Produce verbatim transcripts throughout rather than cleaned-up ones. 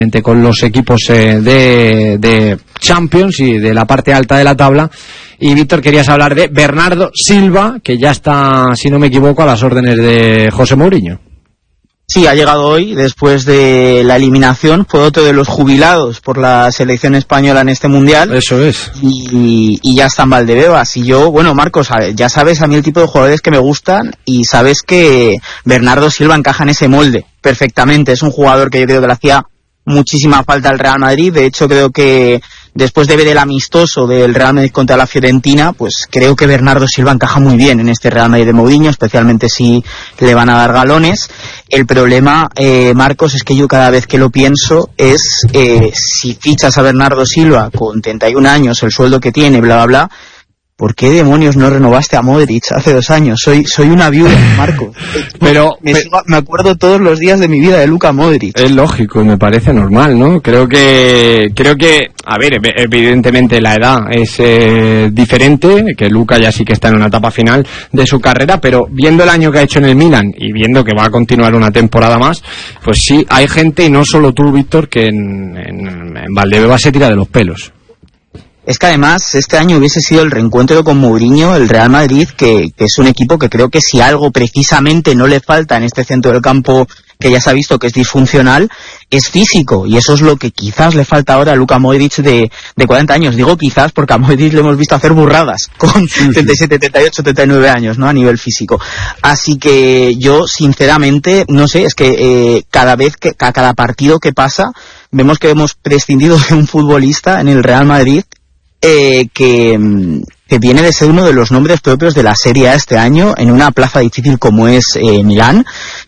con los equipos eh, de, de Champions y de la parte alta de la tabla. Y Víctor, querías hablar de Bernardo Silva, que ya está, si no me equivoco, a las órdenes de José Mourinho. Sí, ha llegado hoy, después de la eliminación, fue otro de los jubilados por la selección española en este Mundial. Eso es. Y, y ya está en Valdebebas. Y yo, bueno, Marcos, ya sabes a mí el tipo de jugadores que me gustan y sabes que Bernardo Silva encaja en ese molde perfectamente. Es un jugador que yo creo que le hacía muchísima falta al Real Madrid. De hecho, creo que después de ver el amistoso del Real Madrid contra la Fiorentina, pues creo que Bernardo Silva encaja muy bien en este Real Madrid de Mourinho, especialmente si le van a dar galones. El problema, eh, Marcos, es que yo cada vez que lo pienso es eh, si fichas a Bernardo Silva con treinta y un años, el sueldo que tiene, bla, bla, bla, ¿por qué demonios no renovaste a Modric hace dos años? Soy soy una viuda, Marco. Pero me, me, me acuerdo todos los días de mi vida de Luka Modric. Es lógico, me parece normal, ¿no? Creo que, creo que, a ver, evidentemente la edad es eh, diferente, que Luka ya sí que está en una etapa final de su carrera, pero viendo el año que ha hecho en el Milan y viendo que va a continuar una temporada más, pues sí, hay gente, y no solo tú, Víctor, que en, en, en Valdebebas se tira de los pelos. Es que además este año hubiese sido el reencuentro con Mourinho, el Real Madrid, que, que es un equipo que creo que si algo precisamente no le falta en este centro del campo, que ya se ha visto que es disfuncional, es físico, y eso es lo que quizás le falta ahora a Luka Modric de, de cuarenta años. Digo quizás porque a Modric le hemos visto hacer burradas con treinta y siete, treinta y ocho, treinta y nueve años, ¿no? A nivel físico. Así que yo, sinceramente, no sé, es que eh, cada vez que, a cada partido que pasa, vemos que hemos prescindido de un futbolista en el Real Madrid Eh, que, que viene de ser uno de los nombres propios de la Serie A este año en una plaza difícil como es eh, Milán,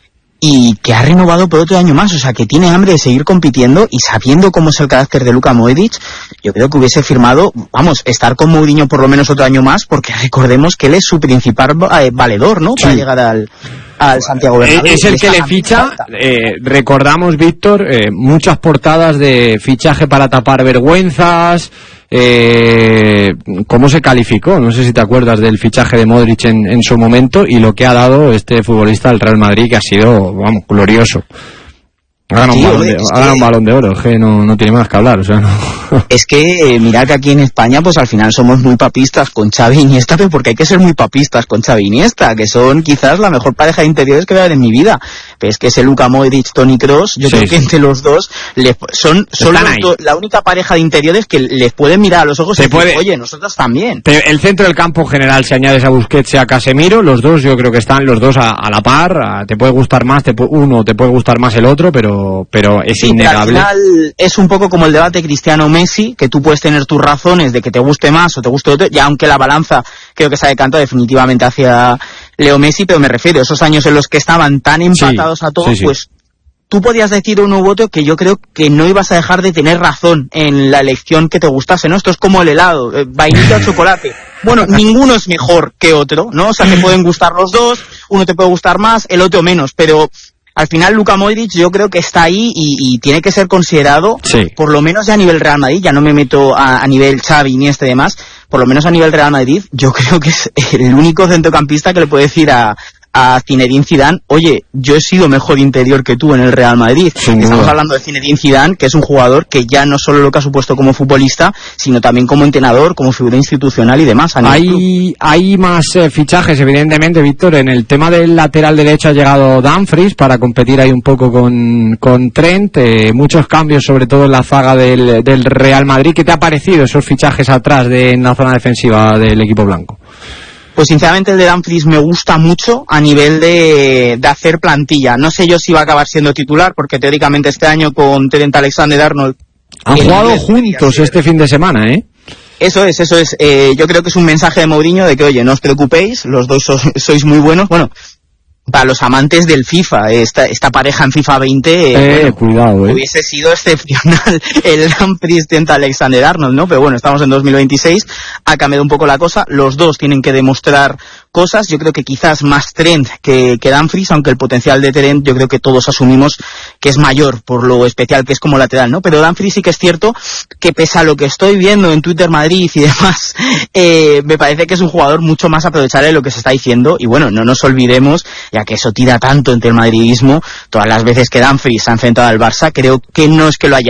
y que ha renovado por otro año más, o sea que tiene hambre de seguir compitiendo, y sabiendo cómo es el carácter de Luka Modric, yo creo que hubiese firmado, vamos, estar con Mourinho por lo menos otro año más, porque recordemos que él es su principal eh, valedor, ¿no? Para sí. llegar al al Santiago Bernabéu. Es el que le ficha, eh, recordamos, Víctor, eh, muchas portadas de fichaje para tapar vergüenzas. Eh, ¿Cómo se calificó? No sé si te acuerdas del fichaje de Modric en, en su momento, y lo que ha dado este futbolista al Real Madrid, que ha sido, vamos, glorioso. Ha ganado un, balón de, ha ganado un balón de oro, que no, no tiene más que hablar, o sea, no. Es que, eh, mirad que aquí en España, pues al final somos muy papistas con Xavi e Iniesta, pero porque hay que ser muy papistas con Xavi e Iniesta, que son quizás la mejor pareja de interiores que voy a ver en mi vida. Pero es que ese Luka Modric, Toni Kroos, yo sí, creo que entre los dos les, son, son los do, la única pareja de interiores que les pueden mirar a los ojos se y decir, oye, nosotros también. El centro del campo en general, si añades a Busquets y a Casemiro, los dos yo creo que están los dos a, a la par. A, te puede gustar más te, uno, te puede gustar más el otro, pero, pero es sí, innegable. Al final es un poco como el debate Cristiano-Messi, que tú puedes tener tus razones de que te guste más o te guste otro, y aunque la balanza creo que se ha decantado definitivamente hacia Leo Messi, pero me refiero a esos años en los que estaban tan empatados sí, a todos, sí, sí. pues tú podías decir uno u otro que yo creo que no ibas a dejar de tener razón en la elección que te gustase, ¿no? Esto es como el helado, eh, vainilla o chocolate. Bueno, ninguno es mejor que otro, ¿no? O sea, te pueden gustar los dos, uno te puede gustar más, el otro menos, pero al final Luka Modric yo creo que está ahí y, y tiene que ser considerado, sí. por lo menos ya a nivel Real Madrid, ya no me meto a, a nivel Xavi ni este y demás, por lo menos a nivel Real Madrid, yo creo que es el único centrocampista que le puede decir a, a Zinedine Zidane, oye, yo he sido mejor interior que tú en el Real Madrid. Sí, Estamos no. hablando de Zinedine Zidane, que es un jugador que ya no solo lo que ha supuesto como futbolista, sino también como entrenador, como figura institucional y demás. Hay, hay más eh, fichajes, evidentemente, Víctor. En el tema del lateral derecho ha llegado Dumfries para competir ahí un poco con, con Trent. Eh, muchos cambios, sobre todo en la zaga del, del Real Madrid. ¿Qué te ha parecido esos fichajes atrás de, en la zona defensiva del equipo blanco? Pues sinceramente el de Dumfries me gusta mucho a nivel de, de hacer plantilla. No sé yo si va a acabar siendo titular, porque teóricamente este año con Trent Alexander-Arnold han jugado juntos este fin de semana, ¿eh? Eso es, eso es. Eh, yo creo que es un mensaje de Mourinho de que, oye, no os preocupéis, los dos so, sois muy buenos. Bueno, para los amantes del FIFA, esta, esta pareja en FIFA veinte, eh, bueno, cuidado, eh. hubiese sido excepcional el Dumfries Trent Alexander-Arnold, ¿no? Pero bueno, estamos en dos mil veintiséis, ha cambiado un poco la cosa, los dos tienen que demostrar cosas, yo creo que quizás más Trent que, que Dumfries, aunque el potencial de Trent yo creo que todos asumimos que es mayor por lo especial que es como lateral, ¿no? Pero Dumfries sí que es cierto que pese a lo que estoy viendo en Twitter Madrid y demás, eh, me parece que es un jugador mucho más aprovechable de lo que se está diciendo, y bueno, no nos olvidemos, ya que eso tira tanto entre el madridismo, todas las veces que Dumfries se ha enfrentado al Barça, creo que no es que lo haya